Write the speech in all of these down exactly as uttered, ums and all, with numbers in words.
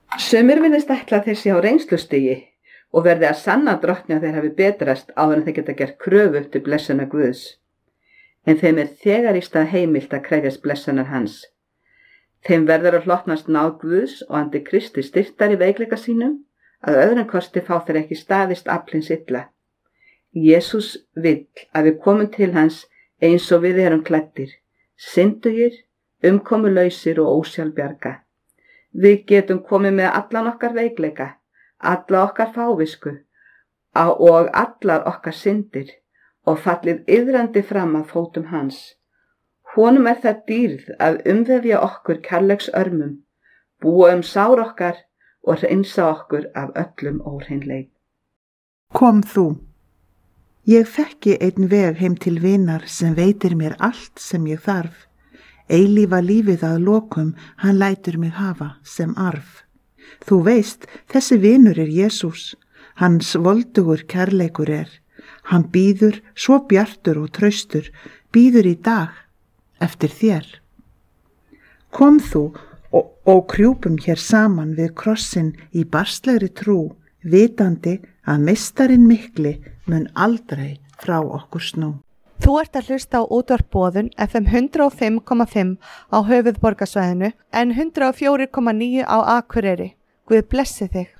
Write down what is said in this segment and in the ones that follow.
Sumir virðist ætla þeir sé á reynslustigi og verði að sanna drottni að þeir hafi betrast áður en þeir geta gert kröfu til blessunar Guðs. En þeim er þegar í stað heimilt að krefjast blessunar hans. Þeim verður að hlotnast náð Guðs og andi Kristi styrktar í veikleika sínum, að öðrum kosti fá þeir ekki staðist aflins illa. Jesús vill að við komum til hans eins og við erum klæddir, syndugir, umkomulausir og ósjálfbjarga. Við getum komið með allan okkar veikleika, alla okkar fávisku og allar okkar syndir og fallið iðrandi fram að fótum hans. Honum er það dýrð að umvefja okkur kærleiks örmum, búa um sár okkar og hreinsa okkur af öllum óhreinleik. Kom þú. Ég þekki einn veg heim til vinar sem veitir mér allt sem ég þarf. Eilífa lífið að lokum, hann lætur mig hafa sem arf. Þú veist, þessi vinur er Jesús, hans voldugur kærleikur er. Hann bíður svo bjartur og traustur, bíður í dag eftir þér. Kom þú og, og krjúpum hér saman við krossin í barslegri trú, vitandi að meistarinn mikli mun aldrei frá okkur snú. Þú ert að hlusta á útvarp Boðun F M hundrað og fimm komma fimm á höfuðborgarsvæðinu en hundrað og fjögur komma níu á Akureyri. Guð blessi þig.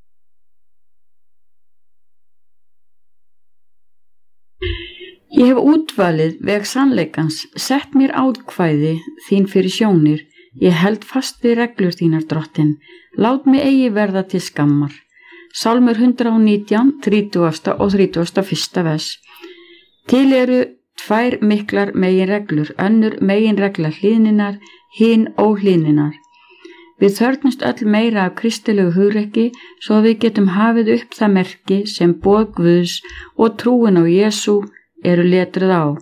Ég hef útvalið veg sannleikans, sett mér átkvæði þín fyrir sjónir. Ég held fast við reglur þínar, drottin. Lát mig eigi verða til skammar. Sálmur hundrað og nítján, þrítugasta og þrítugasta og fyrsta vers. Til eru tvær miklar meginreglur, önnur meginregla hlýðninnar, hin óhlýðninnar. Við þörfnumst öll meira af kristilegu hugrekki svo við getum hafið upp það merki sem boð Guðs og trúin á Jesú eru letruð á.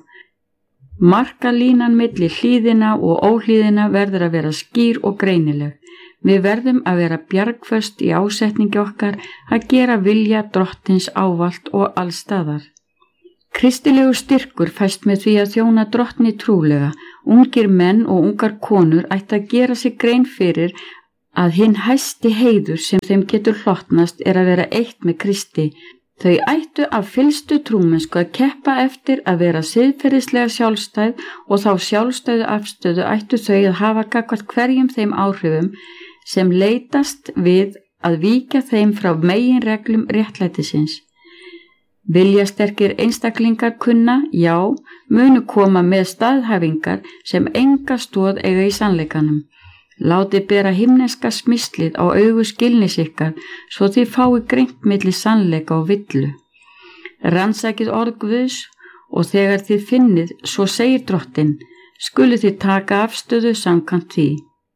Markalínan milli hlýðina og óhlýðina verður að vera skýr og greinileg. Við verðum að vera bjargföst í ásetningi okkar að gera vilja drottins ávallt og allstaðar. Kristilegu styrkur fæst með því að þjóna drottni trúlega. Ungir menn og ungar konur ætti að gera sig grein fyrir að hinn hæsti heiður sem þeim getur hlotnast er að vera eitt með Kristi. Þau ættu af fyllstu trúmennsku að keppa eftir að vera siðferðislega sjálfstæð og þá sjálfstæðu afstöðu ættu þau að hafa gagnvart hverjum þeim áhrifum sem leitast við að víkja þeim frá meginreglum réttlætisins. Viljasterkir einstaklingar kunna, já, munu koma með staðhæfingar sem enga stoð eiga í sannleikanum. Látið bera himneska smislið á augu skilnis ykkar svo þið fái greint milli sannleika og villu. Rannsakið orð Guðs og þegar þið finnið, svo segir drottin, skuluð þið taka afstöðu samkvæmt því.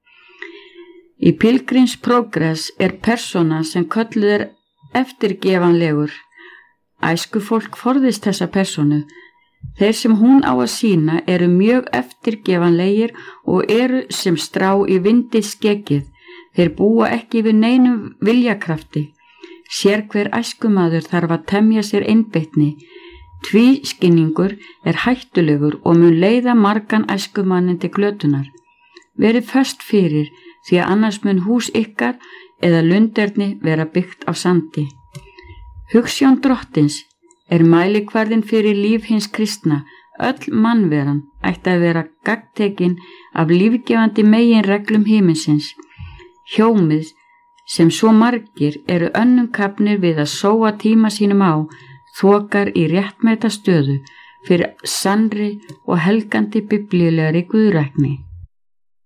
Í Pilgrims Progress er persóna sem kölluð er eftirgefanlegur. Æsku fólk forðist þessa persónu. Þeir sem hún á að sýna eru mjög eftirgefanlegir og eru sem strá í vindi skegið. Þeir búa ekki við neinum viljakrafti. Sér hver æskumaður þarf að temja sér einbeitni. Tvískinningur er hættulegur og mun leiða margan æskumannin til glötunar. Verið föst fyrir því að annars mun hús ykkar eða lunderni vera byggt á sandi. Hugsjón drottins er mælikvarðinn fyrir líf hins kristna. Öll mannveran ætti að vera gagntekin af lífgefandi meginreglum himinsins. Hjómið sem svo margir eru önnum kafnir við að sóa tíma sínum á, þokar í réttmæta stöðu fyrir sannri og helgandi biblíulegri guðrækni.